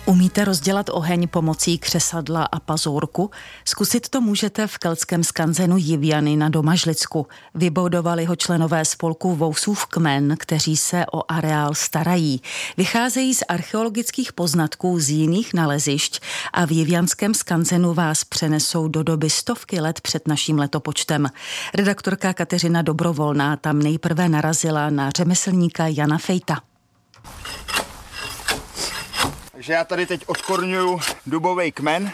Umíte rozdělat oheň pomocí křesadla a pazourku? Zkusit to můžete v keltském skanzenu Jivjany na Domažlicku. Vybudovali ho členové spolku Vousův kmen, kteří se o areál starají. Vycházejí z archeologických poznatků z jiných nalezišť a v jivjanském skanzenu vás přenesou do doby 100 let před naším letopočtem. Redaktorka Kateřina Dobrovolná tam nejprve narazila na řemeslníka Jana Fejta. Takže já tady teď odkorňuju dubový kmen.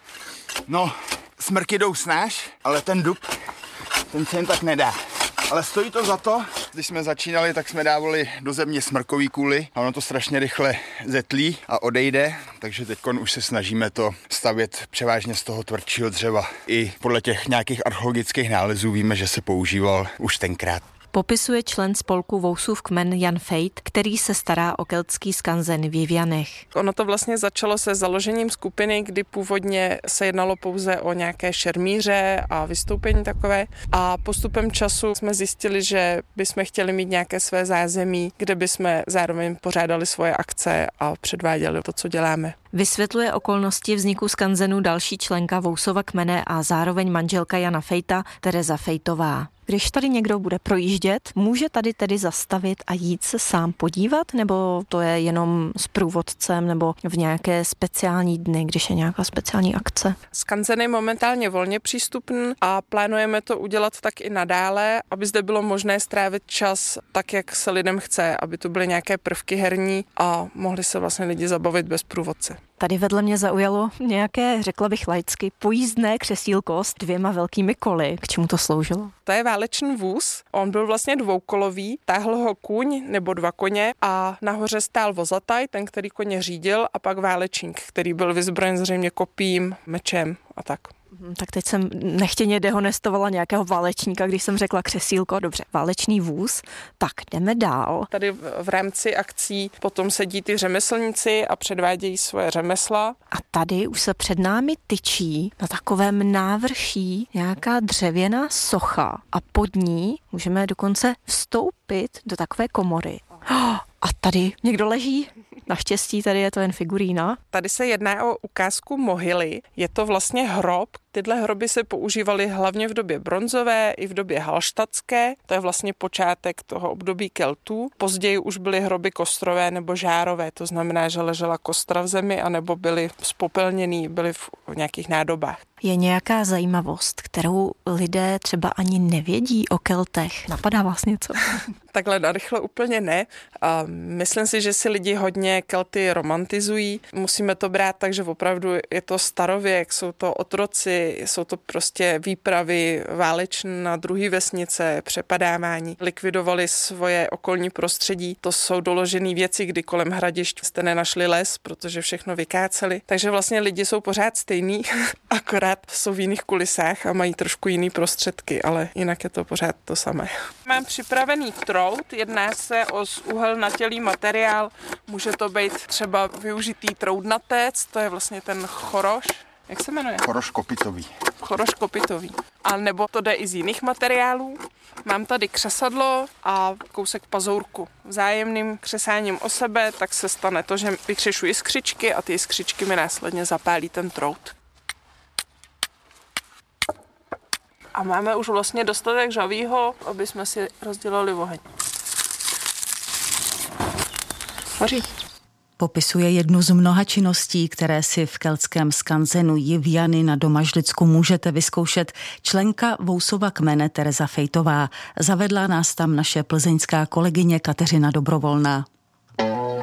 No, smrky jdou snáš, ale ten dub, ten se jen tak nedá. Ale stojí to za to. Když jsme začínali, tak jsme dávali do země smrkový kůly a ono to strašně rychle zetlí a odejde, takže teď už se snažíme to stavět převážně z toho tvrdšího dřeva. I podle těch nějakých archeologických nálezů víme, že se používal už tenkrát. Popisuje člen spolku Vousův kmen Jan Fejt, který se stará o keltský skanzen v Jivjanech. Ono to vlastně začalo se založením skupiny, kdy původně se jednalo pouze o nějaké šermíře a vystoupení takové. A postupem času jsme zjistili, že bychom chtěli mít nějaké své zázemí, kde bychom zároveň pořádali svoje akce a předváděli to, co děláme. Vysvětluje okolnosti vzniku skanzenu další členka Vousova kmene a zároveň manželka Jana Fejta, Tereza Fejtová. Když tady někdo bude projíždět, může tady tedy zastavit a jít se sám podívat, nebo to je jenom s průvodcem nebo v nějaké speciální dny, když je nějaká speciální akce? Skanzen je momentálně volně přístupný a plánujeme to udělat tak i nadále, aby zde bylo možné strávit čas tak, jak se lidem chce, aby tu byly nějaké prvky herní a mohli se vlastně lidi zabavit bez průvodce. Tady vedle mě zaujalo nějaké, řekla bych laicky, pojízdné křesílko s 2 velkými koly. K čemu to sloužilo? To je válečný vůz. On byl vlastně dvoukolový, táhl ho kůň nebo 2 koně a nahoře stál vozataj, ten, který koně řídil, a pak válečník, který byl vyzbrojen zřejmě kopím, mečem a tak. Tak teď jsem nechtěně dehonestovala nějakého válečníka, když jsem řekla křesílko. Dobře, válečný vůz. Tak jdeme dál. Tady v rámci akcí potom sedí ty řemeslníci a předvádějí svoje řemesla. A tady už se před námi tyčí na takovém návrší nějaká dřevěná socha a pod ní můžeme dokonce vstoupit do takové komory. A tady někdo leží. Naštěstí tady je to jen figurína. Tady se jedná o ukázku mohyly. Je to vlastně hrob. Tyhle hroby se používaly hlavně v době bronzové i v době halštatské. To je vlastně počátek toho období Keltů. Později už byly hroby kostrové nebo žárové. To znamená, že ležela kostra v zemi anebo byly spopelněný, byly v nějakých nádobách. Je nějaká zajímavost, kterou lidé třeba ani nevědí o Keltech? Napadá vás něco? Takhle narychle úplně ne. A myslím si, že si lidi hodně Kelty romantizují. Musíme to brát tak, že opravdu je to starověk, jsou to otroci, jsou to prostě výpravy válečné na druhé vesnice, přepadávání. Likvidovali svoje okolní prostředí. To jsou doložené věci, kdy kolem hradišť jste nenašli les, protože všechno vykáceli. Takže vlastně lidi jsou pořád stejný, akorát jsou v jiných kulisách a mají trošku jiný prostředky, ale jinak je to pořád to samé. Mám připravený trout, jedná se o uhelnatělý materiál, může to být třeba využitý troudnatec, to je vlastně ten choroš. Jak se jmenuje? Choroš kopitový. Choroš kopitový. A nebo to jde i z jiných materiálů. Mám tady křesadlo a kousek pazourku. Vzájemným křesáním o sebe tak se stane to, že vykřešu jiskřičky a ty jiskřičky mi následně zapálí ten trout. A máme už vlastně dostatek žavýho, aby jsme si rozdělali oheň. Hoří. Popisuje jednu z mnoha činností, které si v keltském skanzenu Jivjany na Domažlicku můžete vyzkoušet členka Vousova kmene Tereza Fejtová. Zavedla nás tam naše plzeňská kolegyně Kateřina Dobrovolná.